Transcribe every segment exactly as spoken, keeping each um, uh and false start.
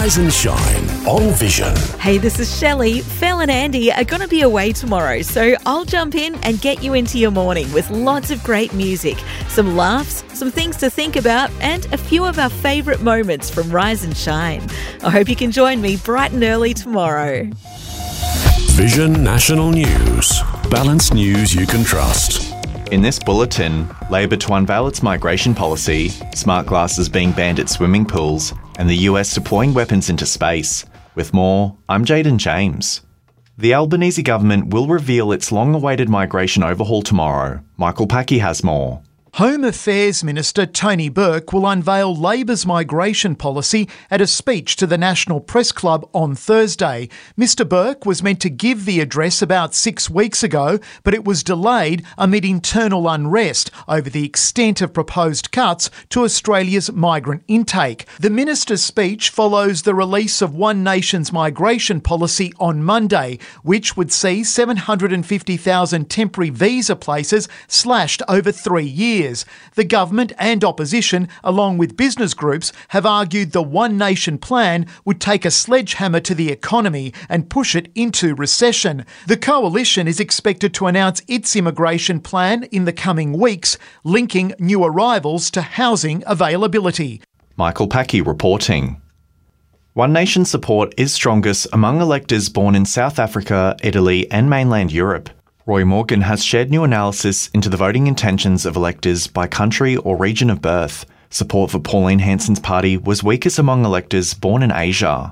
Rise and shine on Vision. Hey, this is Shelley. Phil and Andy are going to be away tomorrow, so I'll jump in and get you into your morning with lots of great music, some laughs, some things to think about, and a few of our favourite moments from Rise and Shine. I hope you can join me bright and early tomorrow. Vision National News. Balanced news you can trust. In this bulletin, Labor to unveil its migration policy, smart glasses being banned at swimming pools, and the U S deploying weapons into space. With more, I'm Jaden James. The Albanese government will reveal its long-awaited migration overhaul tomorrow. Michael Packy has more. Home Affairs Minister Tony Burke will unveil Labor's migration policy at a speech to the National Press Club on Thursday. Mister Burke was meant to give the address about six weeks ago, but it was delayed amid internal unrest over the extent of proposed cuts to Australia's migrant intake. The minister's speech follows the release of One Nation's migration policy on Monday, which would see seven hundred fifty thousand temporary visa places slashed over three years. The government and opposition, along with business groups, have argued the One Nation plan would take a sledgehammer to the economy and push it into recession. The coalition is expected to announce its immigration plan in the coming weeks, linking new arrivals to housing availability. Michael Packy reporting. One Nation support is strongest among electors born in South Africa, Italy and mainland Europe. Roy Morgan has shared new analysis into the voting intentions of electors by country or region of birth. Support for Pauline Hanson's party was weakest among electors born in Asia.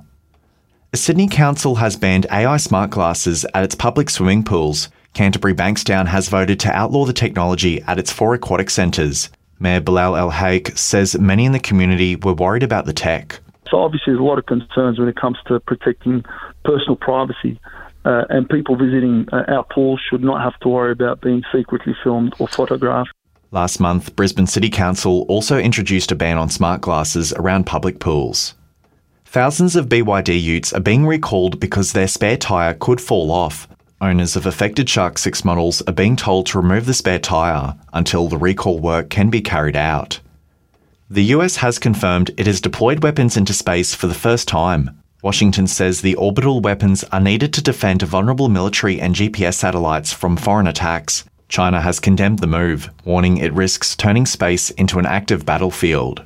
A Sydney council has banned A I smart glasses at its public swimming pools. Canterbury Bankstown has voted to outlaw the technology at its four aquatic centres. Mayor Bilal El Haik says many in the community were worried about the tech. So obviously there's a lot of concerns when it comes to protecting personal privacy. Uh, and people visiting uh, our pools should not have to worry about being secretly filmed or photographed. Last month, Brisbane City Council also introduced a ban on smart glasses around public pools. Thousands of B Y D utes are being recalled because their spare tyre could fall off. Owners of affected Shark six models are being told to remove the spare tyre until the recall work can be carried out. The U S has confirmed it has deployed weapons into space for the first time. Washington says the orbital weapons are needed to defend vulnerable military and G P S satellites from foreign attacks. China has condemned the move, warning it risks turning space into an active battlefield.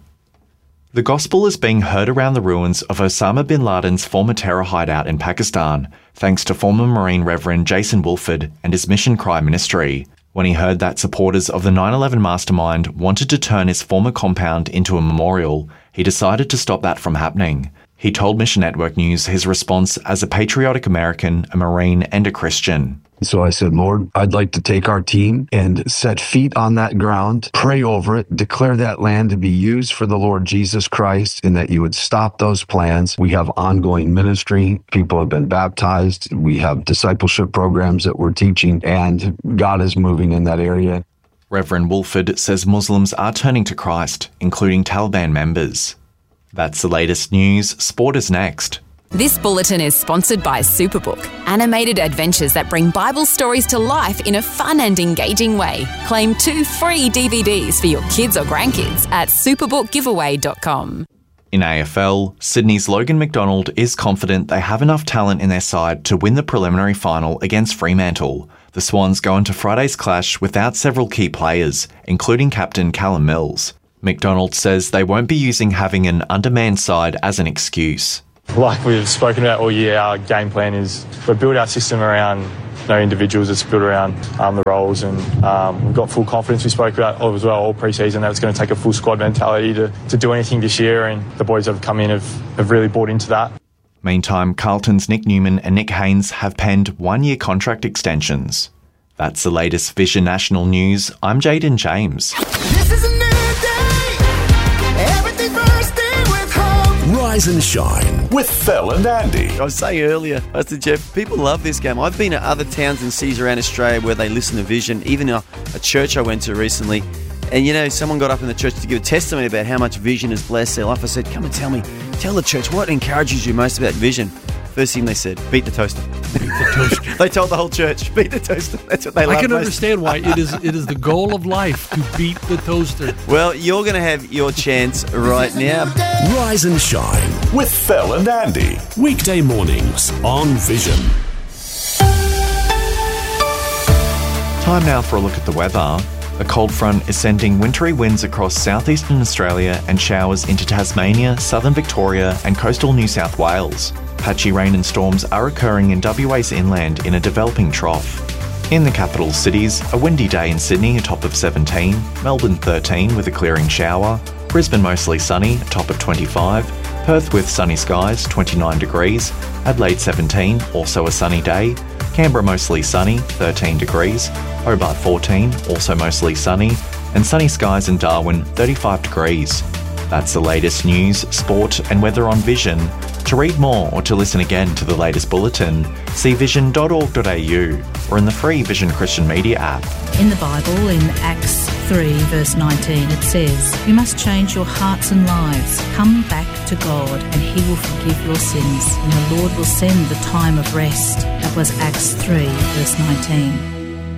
The gospel is being heard around the ruins of Osama bin Laden's former terror hideout in Pakistan, thanks to former Marine Reverend Jason Wolford and his Mission Cry ministry. When he heard that supporters of the nine eleven mastermind wanted to turn his former compound into a memorial, he decided to stop that from happening. He told Mission Network News his response as a patriotic American, a Marine, and a Christian. So I said, Lord, I'd like to take our team and set feet on that ground, pray over it, declare that land to be used for the Lord Jesus Christ, and that you would stop those plans. We have ongoing ministry. People have been baptized. We have discipleship programs that we're teaching, and God is moving in that area. Reverend Wolford says Muslims are turning to Christ, including Taliban members. That's the latest news. Sport is next. This bulletin is sponsored by Superbook, animated adventures that bring Bible stories to life in a fun and engaging way. Claim two free D V Ds for your kids or grandkids at superbook giveaway dot com. In A F L, Sydney's Logan McDonald is confident they have enough talent in their side to win the preliminary final against Fremantle. The Swans go into Friday's clash without several key players, including captain Callum Mills. McDonald says they won't be using having an undermanned side as an excuse. Like we've spoken about all year, our game plan is we've built our system around you know, individuals. It's built around um, the roles, and um, we've got full confidence. We spoke about as well all pre-season that it's going to take a full squad mentality to, to do anything this year, and the boys that have come in have, have really bought into that. Meantime, Carlton's Nick Newman and Nick Haynes have penned one-year contract extensions. That's the latest Vision National News. I'm Jaden James. This is a new day. Everything bursting with hope. Rise and shine with Phil and Andy. I was saying earlier, I said, Jeff, people love this game. I've been at other towns and cities around Australia where they listen to Vision, even a, a church I went to recently. And, you know, someone got up in the church to give a testimony about how much Vision has blessed their life. I said, come and tell me, tell the church what encourages you most about Vision. First thing they said, beat the toaster. Beat the toaster. They told the whole church, beat the toaster. That's what they love I can most. understand why it is it is the goal of life to beat the toaster. Well, you're going to have your chance right now. Rise and Shine with Fel and Andy. Weekday mornings on Vision. Time now for a look at the weather. A cold front is sending wintry winds across southeastern Australia and showers into Tasmania, southern Victoria and coastal New South Wales. Patchy rain and storms are occurring in W A's inland in a developing trough. In the capital cities, a windy day in Sydney, a top of seventeen, Melbourne thirteen with a clearing shower, Brisbane mostly sunny, a top of twenty-five, Perth with sunny skies, twenty-nine degrees, Adelaide seventeen, also a sunny day, Canberra mostly sunny, thirteen degrees, Hobart fourteen, also mostly sunny, and sunny skies in Darwin, thirty-five degrees. That's the latest news, sport and weather on Vision. To read more or to listen again to the latest bulletin, see vision dot org dot a u or in the free Vision Christian Media app. In the Bible, in Acts three, verse nineteen, it says, "You must change your hearts and lives. Come back to God and He will forgive your sins, and the Lord will send the time of rest." That was Acts three, verse nineteen.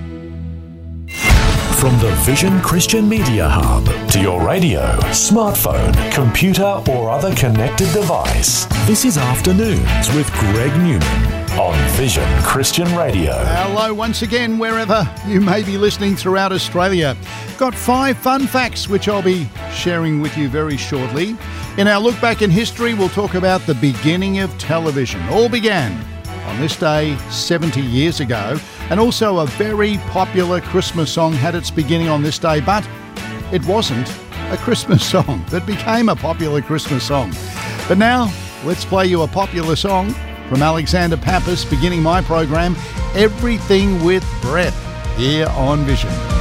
From the Vision Christian Media Hub to your radio, smartphone, computer or other connected device, this is Afternoons with Greg Newman on Vision Christian Radio. Hello once again, wherever you may be listening throughout Australia. Got five fun facts which I'll be sharing with you very shortly. In our look back in history, we'll talk about the beginning of television. All began on this day seventy years ago, and also a very popular Christmas song had its beginning on this day, but it wasn't a Christmas song that became a popular Christmas song. But now, let's play you a popular song from Alexander Pappas, beginning my program, Everything with Breath, here on Vision.